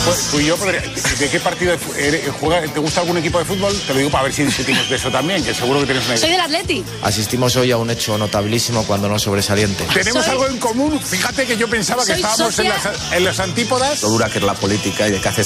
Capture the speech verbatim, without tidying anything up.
tú y yo, ¿de qué partido juega? ¿Te gusta algún equipo de fútbol? Te lo digo para ver si discutimos de eso también, que seguro que tienes una idea. Soy del Atleti. Asistimos hoy a un hecho notabilísimo cuando no sobresaliente. Tenemos Soy... algo en común. Fíjate que yo pensaba que Soy estábamos socia... en, las, en las antípodas. Lo dura que es la política y de qué hace